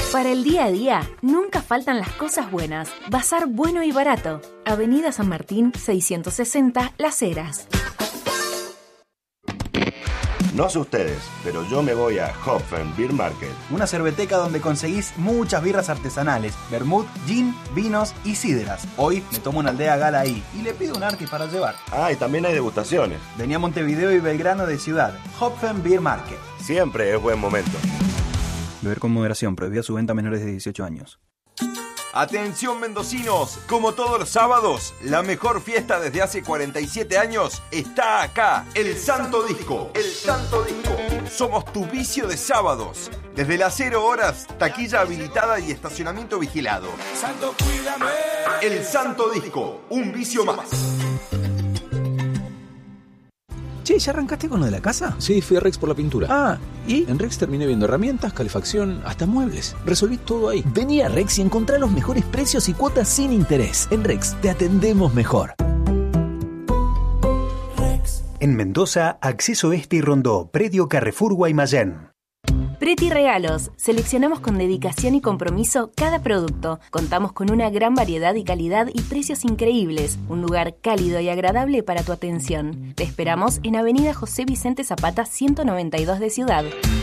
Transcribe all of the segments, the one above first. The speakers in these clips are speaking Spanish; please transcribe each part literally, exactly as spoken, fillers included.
Para el día a día, nunca faltan las cosas buenas. Bazar bueno y barato. Avenida San Martín, seiscientos sesenta, Las Heras. No sé ustedes, pero yo me voy a Hopfen Beer Market. Una cerveteca donde conseguís muchas birras artesanales, vermut, gin, vinos y sidras. Hoy me tomo una Aldea Gala ahí y le pido un arti para llevar. Ah, y también hay degustaciones. Vení a Montevideo y Belgrano de Ciudad. Hopfen Beer Market. Siempre es buen momento. Beber con moderación, prohibida su venta a menores de dieciocho años. Atención mendocinos, como todos los sábados, la mejor fiesta desde hace cuarenta y siete años está acá, el Santo Disco, el Santo Disco. Somos tu vicio de sábados, desde las cero horas, taquilla habilitada y estacionamiento vigilado. Santo, cuídame. El Santo Disco, un vicio más. Che, ¿ya arrancaste con lo de la casa? Sí, fui a Rex por la pintura. Ah, ¿y? En Rex terminé viendo herramientas, calefacción, hasta muebles. Resolví todo ahí. Vení a Rex y encontrá los mejores precios y cuotas sin interés. En Rex te atendemos mejor. Rex. En Mendoza, Acceso Este y Rondó, Predio Carrefour Guaymallén. Preti Regalos. Seleccionamos con dedicación y compromiso cada producto. Contamos con una gran variedad y calidad y precios increíbles. Un lugar cálido y agradable para tu atención. Te esperamos en Avenida José Vicente Zapata ciento noventa y dos de Ciudad.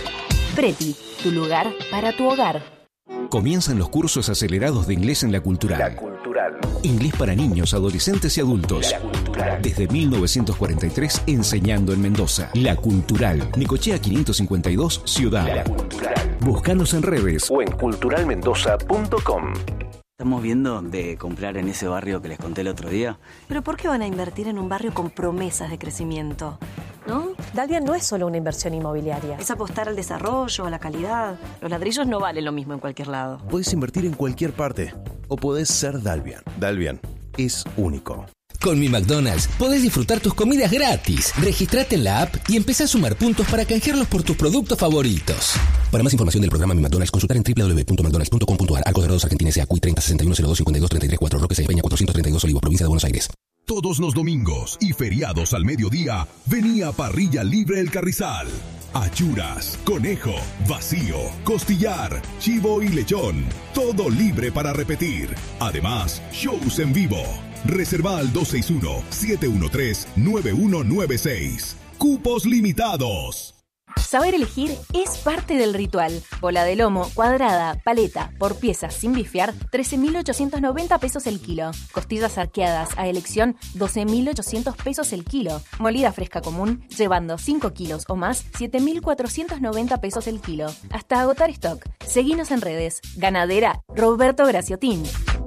Preti, tu lugar para tu hogar. Comienzan los cursos acelerados de inglés en La Cultural. La Cultural. Inglés para niños, adolescentes y adultos. La Cultural. Desde mil novecientos cuarenta y tres, enseñando en Mendoza. La Cultural. Necochea quinientos cincuenta y dos, Ciudad. La Cultural. Búscanos en redes o en cultural mendoza punto com. Estamos viendo de comprar en ese barrio que les conté el otro día. ¿Pero por qué van a invertir en un barrio con promesas de crecimiento? ¿No? Dalvian no es solo una inversión inmobiliaria. Es apostar al desarrollo, a la calidad. Los ladrillos no valen lo mismo en cualquier lado. Puedes invertir en cualquier parte. O podés ser Dalvian. Dalvian es único. Con Mi McDonald's podés disfrutar tus comidas gratis. Registrate en la app y empezá a sumar puntos para canjearlos por tus productos favoritos. Para más información del programa Mi McDonald's, consultar en doble u doble u doble u punto mcdonalds punto com punto a r. Arcos Dorados, Argentina, S A C U I treinta sesenta y uno cero dos cincuenta y dos treinta y tres cuatro, Roque Peña cuatrocientos treinta y dos Olivos, provincia de Buenos Aires. Todos los domingos y feriados al mediodía, venía Parrilla Libre El Carrizal. Achuras, conejo, vacío, costillar, chivo y lechón. Todo libre para repetir. Además, shows en vivo. Reserva al dos seis uno, siete uno tres, nueve uno nueve seis. Cupos limitados. Saber elegir es parte del ritual. Bola de lomo, cuadrada, paleta, por piezas, sin bifiar, trece mil ochocientos noventa pesos el kilo. Costillas arqueadas a elección, doce mil ochocientos pesos el kilo. Molida fresca común, llevando cinco kilos o más, siete mil cuatrocientos noventa pesos el kilo. Hasta agotar stock. Seguinos en redes. Ganadera Roberto Graciotín.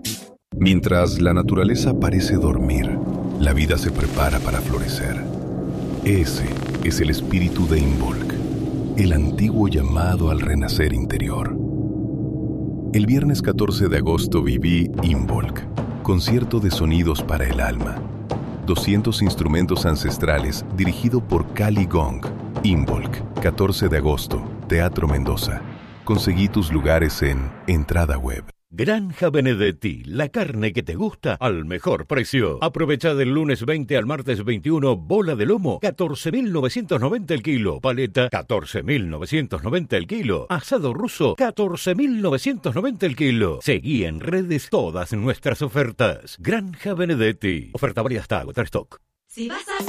Mientras la naturaleza parece dormir, la vida se prepara para florecer. Ese es el espíritu de Involk, el antiguo llamado al renacer interior. El viernes catorce de agosto viví Involk, concierto de sonidos para el alma. doscientos instrumentos ancestrales dirigido por Cali Gong. Involk, catorce de agosto, Teatro Mendoza. Conseguí tus lugares en Entrada Web. Granja Benedetti, la carne que te gusta al mejor precio. Aprovecha del lunes veinte al martes veintiuno, bola de lomo, catorce mil novecientos noventa el kilo. Paleta, catorce mil novecientos noventa el kilo. Asado ruso, catorce mil novecientos noventa el kilo. Seguí en redes todas nuestras ofertas. Granja Benedetti. Oferta válida hasta agotar stock. Si vas a